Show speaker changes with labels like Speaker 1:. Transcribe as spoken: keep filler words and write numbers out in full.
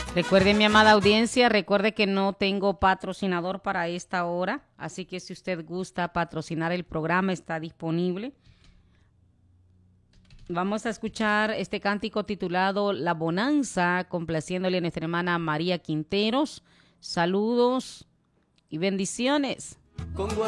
Speaker 1: Recuerde, mi amada audiencia, recuerde que no tengo patrocinador para esta hora, así que si usted gusta patrocinar el programa, está disponible. Vamos a escuchar este cántico titulado La Bonanza, complaciéndole a nuestra hermana María Quinteros. Saludos y bendiciones. Con